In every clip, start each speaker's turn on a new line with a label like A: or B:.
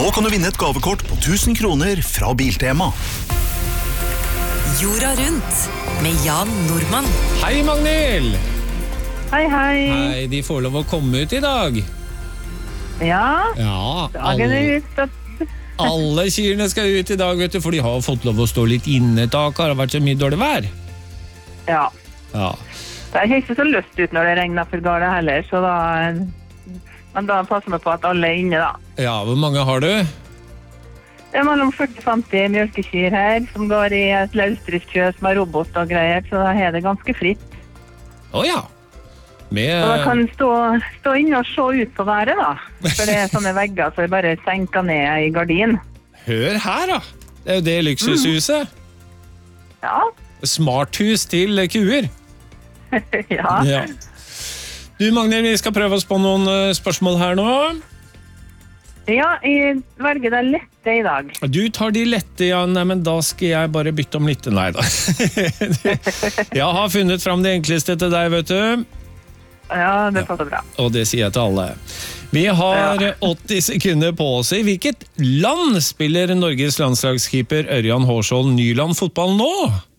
A: Nå kan du vinne et gavekort på 1000 kroner fra Biltema.
B: Jorda rundt med Jan Nordmann.
C: Hei, Magnhild!
D: Hei.
C: Hei, de får lov å komme ut i dag.
D: Ja,
C: Ja,
D: dagen er ute.
C: alle kyrne skal ut i dag, vet du, for de har fått lov å stå litt inne, tak, har det vært så mye dårlig vær.
D: Ja,
C: Ja.
D: det er ikke så lyst ut når det regner for gale heller, så da... Men da passer vi på at alle er inne da.
C: Ja, hvor mange har du?
D: Det er mellom 40-50 mjølkekyr her, som går i et løsdriftskjø som er robot og greier, så da er det ganske fritt.
C: Åja. Med...
D: Så da kan stå inne og se ut på været da, for det er sånne vegger, så jeg bare senker ned i gardin.
C: Hør her da. Det er jo det luksushuset.
D: Ja,
C: Smarthus til kuer.
D: ja.
C: Ja. Du, Magnhild, vi skal prøve oss på noen spørsmål her nå.
D: Ja, jeg velger det lette i dag.
C: Du tar de lette, ja. Nei, men da skal jeg bare bytte om litt. Nei da. Jeg har funnet fram det enkleste til deg, vet du.
D: Ja, det passer bra.
C: Og det sier jeg til alle. Vi har 80 sekunder på oss. I hvilket land spiller Norges landslagskeeper Ørjan Hårsvold Nyland fotball nå?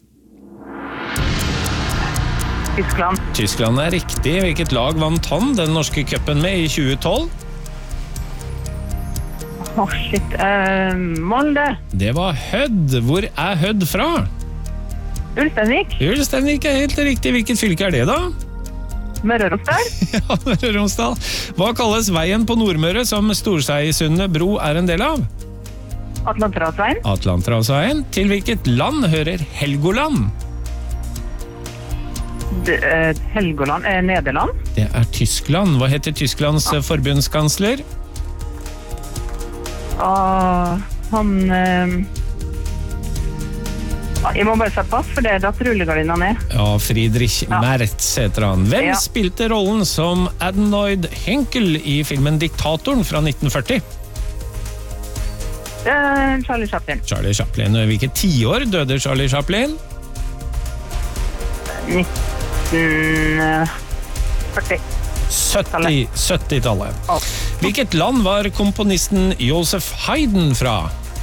D: Tyskland.
C: Tyskland er riktig. Hvilket lag vant han den norske cupen med i 2012?
D: Shit. Molde.
C: Det var Hødd. Hvor er Hødd fra?
D: Ulsteinvik.
C: Ulsteinvik er helt riktig. Hvilket fylke er det da?
D: Møre og Romsdal.
C: Ja, Møre og Romsdal. Hva kalles veien på Nordmøre som Storseisundet bro er en del av?
D: Atlanterhavsveien.
C: Atlanterhavsveien. Til hvilket land hører Helgoland?
D: Helgoland er Nederland.
C: Det er Tyskland. Hva heter Tysklands forbundskansler?
D: Han... jeg må bare sette pass, for det er datt rullegardina ned.
C: Ja, Friedrich Merz heter han. Hvem spilte rollen som Adenoid Henkel i filmen Diktatoren fra 1940?
D: Charlie Chaplin.
C: Charlie Chaplin. Og hvilket tiår døde Charlie Chaplin?
D: 1940.
C: 70-tallet. Hvilket land var komponisten Joseph Haydn fra?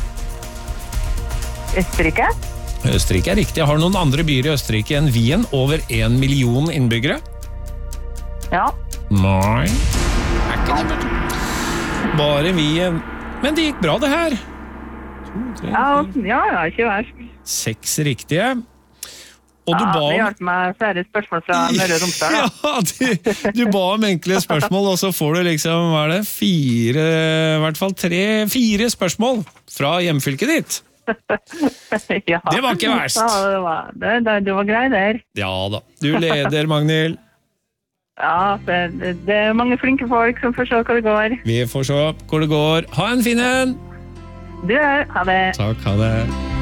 D: Østerrike.
C: Østerrike er riktig. Har noen andre byer i Østerrike enn Wien over 1 million innbyggere?
D: Ja.
C: Nei. Er ikke det, vet du. Bare Wien. Men det gikk bra det her. 2, 3, 4.
D: Ja, ikke verst.
C: 6 riktige. Og du ba
D: det
C: om...
D: hjalp meg flere spørsmål fra Møre og Romsdal.
C: Ja, du ba om enkle spørsmål, og så får du liksom, hva er det, 4, i hvert fall 4 spørsmål fra hjemfylket ditt.
D: Ja.
C: Det var ikke verst.
D: Ja, det var grei der.
C: Ja da, du leder, Magnhild.
D: Ja, det er mange flinke folk som får se hva det går.
C: Vi får se hvor det går. Ha en fin en!
D: Du, ha det.
C: Takk, ha det.